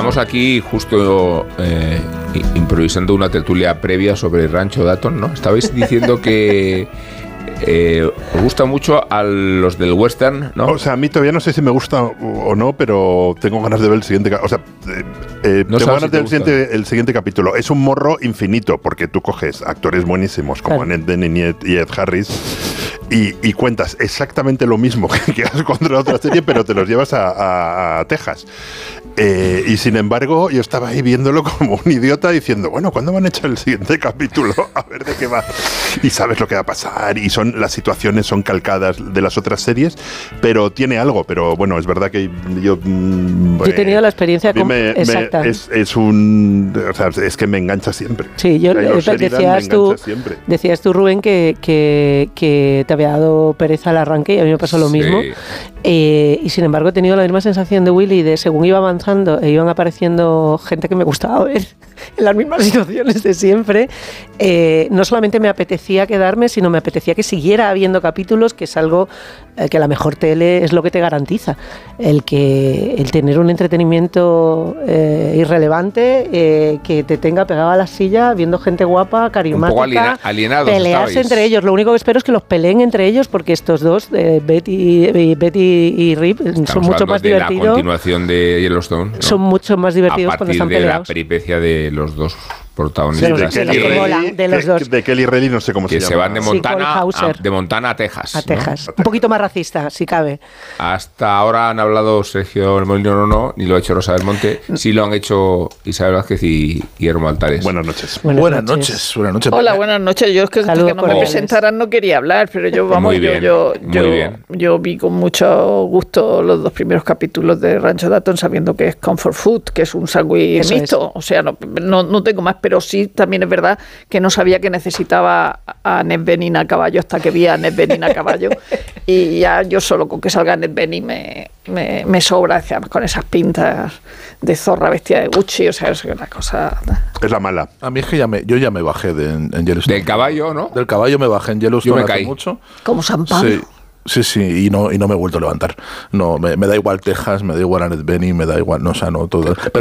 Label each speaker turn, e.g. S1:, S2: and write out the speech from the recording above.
S1: Estábamos aquí justo improvisando una tertulia previa sobre Rancho Dawson, ¿no? Estabais diciendo que os gusta mucho a los del western, ¿no?
S2: O sea, a mí todavía no sé si me gusta o no, pero tengo ganas de ver el siguiente. O sea,
S1: no
S2: tengo ganas
S1: si
S2: de ver el siguiente capítulo. Es un morro infinito, porque tú coges actores buenísimos como Annette Bening y Ed Harris y cuentas exactamente lo mismo que has contado en otra serie, pero te los llevas a Texas. Y sin embargo, yo estaba ahí viéndolo como un idiota diciendo, bueno, ¿cuándo van a echar el siguiente capítulo? A ver de qué va. Y sabes lo que va a pasar. Y las situaciones son calcadas de las otras series, pero tiene algo. Pero bueno, es verdad que yo
S3: he tenido la experiencia exacta.
S2: O sea, es que me engancha siempre.
S3: Sí, decías tú, Rubén, que te había dado pereza al arranque, y a mí me pasó lo mismo. Y sin embargo he tenido la misma sensación de Willy, de según iba avanzando e iban apareciendo gente que me gustaba ver en las mismas situaciones de siempre, no solamente me apetecía quedarme, sino me apetecía que siguiera habiendo capítulos, que es algo que la mejor tele es lo que te garantiza, el tener un entretenimiento irrelevante, que te tenga pegado a la silla viendo gente guapa, carismática,
S1: alienados,
S3: pelearse entre ellos. Lo único que espero es que los peleen entre ellos, porque estos dos, Betty y Rip, son mucho más divertidos.
S1: La continuación de Yellowstone, ¿no?
S3: Son mucho más divertidos cuando están peleados.
S1: A partir de la peripecia de los dos protagonistas.
S2: De Kelly Reilly, no sé cómo se llama.
S1: Que se van de Montana a Texas.
S3: A Texas. ¿No? Un poquito más racista, si cabe.
S1: Hasta ahora han hablado Sergio El Molino, no, ni lo ha hecho Rosa del Monte. Sí lo han hecho Isabel Vázquez y Guillermo Altares.
S2: Buenas noches.
S4: Buenas noches.
S5: Hola, buenas noches. Yo es que hasta que no me presentaran no quería hablar, pero yo, vamos, yo vi con mucho gusto los 2 primeros capítulos de Rancho Dawson, sabiendo que es comfort food, que es un sándwich mixto. O sea, no tengo más, pero sí también es verdad que no sabía que necesitaba a Annette Bening a caballo hasta que vi a Annette Bening a caballo. Y ya yo solo con que salga Annette Bening me sobra, con esas pintas de zorra vestida de Gucci. O sea, es una cosa...
S2: Es la mala.
S4: A mí es que yo ya me bajé en Yellowstone.
S1: Del caballo, ¿no?
S4: Del caballo me bajé en Yellowstone hace mucho.
S3: Como San Pablo.
S4: Sí, y no me he vuelto a levantar. No, me da igual Texas, me da igual Annette Bening, me da igual, no, o sea, no todo.